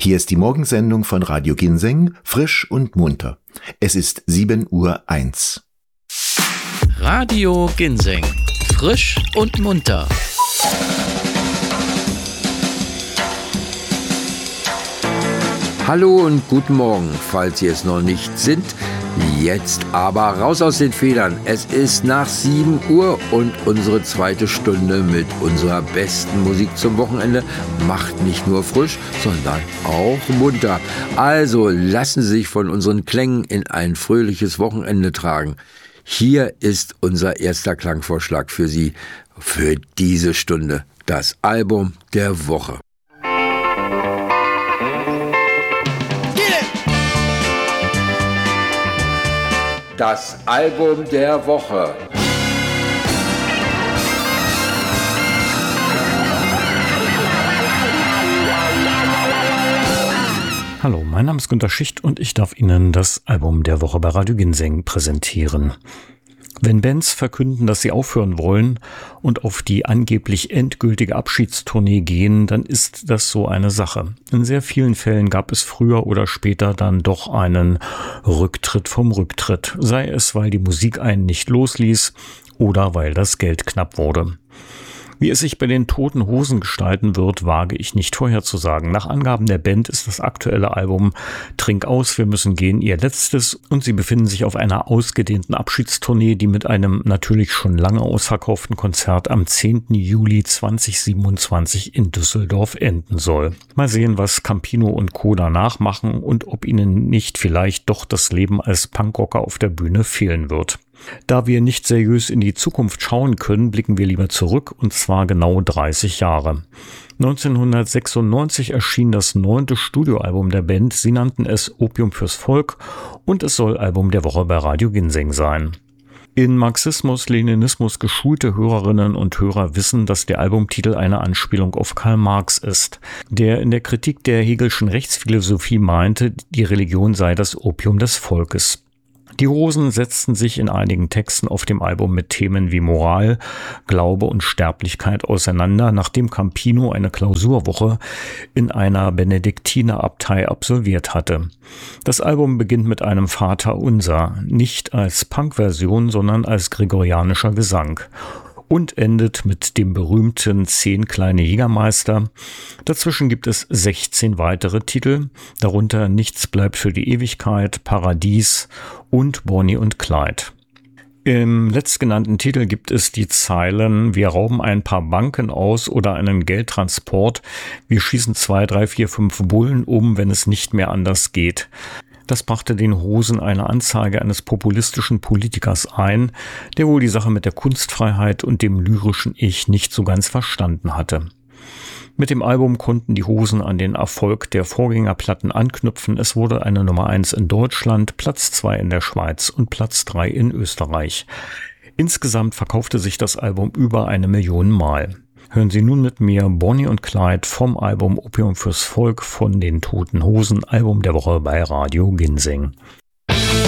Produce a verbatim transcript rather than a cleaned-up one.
Hier ist die Morgensendung von Radio Ginseng, frisch und munter. Es ist sieben Uhr eins. Radio Ginseng, frisch und munter. Hallo und guten Morgen, falls Sie es noch nicht sind. Jetzt aber raus aus den Federn. Es ist nach sieben Uhr und unsere zweite Stunde mit unserer besten Musik zum Wochenende macht nicht nur frisch, sondern auch munter. Also lassen Sie sich von unseren Klängen in ein fröhliches Wochenende tragen. Hier ist unser erster Klangvorschlag für Sie für diese Stunde. Das Album der Woche. Das Album der Woche. Hallo, mein Name ist Günter Schicht und ich darf Ihnen das Album der Woche bei Radio Ginseng präsentieren. Wenn Bands verkünden, dass sie aufhören wollen und auf die angeblich endgültige Abschiedstournee gehen, dann ist das so eine Sache. In sehr vielen Fällen gab es früher oder später dann doch einen Rücktritt vom Rücktritt, sei es, weil die Musik einen nicht losließ oder weil das Geld knapp wurde. Wie es sich bei den Toten Hosen gestalten wird, wage ich nicht vorherzusagen. Nach Angaben der Band ist das aktuelle Album Trink aus, wir müssen gehen ihr letztes und sie befinden sich auf einer ausgedehnten Abschiedstournee, die mit einem natürlich schon lange ausverkauften Konzert am zehnten Juli zweitausendsiebenundzwanzig in Düsseldorf enden soll. Mal sehen, was Campino und Co. danach machen und ob ihnen nicht vielleicht doch das Leben als Punkrocker auf der Bühne fehlen wird. Da wir nicht seriös in die Zukunft schauen können, blicken wir lieber zurück, und zwar genau dreißig Jahre. neunzehnhundertsechsundneunzig erschien das neunte Studioalbum der Band, sie nannten es Opium fürs Volk und es soll Album der Woche bei Radio Ginseng sein. In Marxismus-Leninismus geschulte Hörerinnen und Hörer wissen, dass der Albumtitel eine Anspielung auf Karl Marx ist, der in der Kritik der Hegelschen Rechtsphilosophie meinte, die Religion sei das Opium des Volkes. Die Hosen setzten sich in einigen Texten auf dem Album mit Themen wie Moral, Glaube und Sterblichkeit auseinander, nachdem Campino eine Klausurwoche in einer Benediktinerabtei absolviert hatte. Das Album beginnt mit einem Vaterunser, nicht als Punk-Version, sondern als gregorianischer Gesang. Und endet mit dem berühmten Zehn kleine Jägermeister. Dazwischen gibt es sechzehn weitere Titel, darunter Nichts bleibt für die Ewigkeit, Paradies und Bonnie und Clyde. Im letztgenannten Titel gibt es die Zeilen: Wir rauben ein paar Banken aus oder einen Geldtransport, wir schießen zwei, drei, vier, fünf Bullen um, wenn es nicht mehr anders geht. Das brachte den Hosen eine Anzeige eines populistischen Politikers ein, der wohl die Sache mit der Kunstfreiheit und dem lyrischen Ich nicht so ganz verstanden hatte. Mit dem Album konnten die Hosen an den Erfolg der Vorgängerplatten anknüpfen. Es wurde eine Nummer eins in Deutschland, Platz zwei in der Schweiz und Platz drei in Österreich. Insgesamt verkaufte sich das Album über eine Million Mal. Hören Sie nun mit mir Bonnie und Clyde vom Album Opium fürs Volk von den Toten Hosen, Album der Woche bei Radio Ginseng.